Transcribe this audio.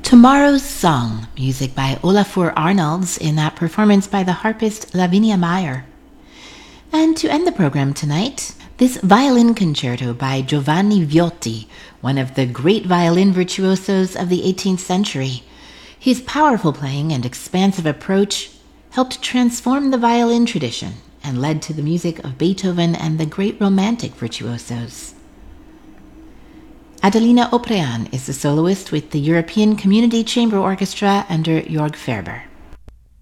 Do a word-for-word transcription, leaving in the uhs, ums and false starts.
Tomorrow's Song, music by Olafur Arnalds in that performance by the harpist Lavinia Meyer. And to end the program tonight, this violin concerto by Giovanni Viotti, one of the great violin virtuosos of the eighteenth century. His powerful playing and expansive approach helped transform the violin tradition and led to the music of Beethoven and the great Romantic virtuosos. Adelina Oprean is the soloist with the European Community Chamber Orchestra under Jörg Ferber.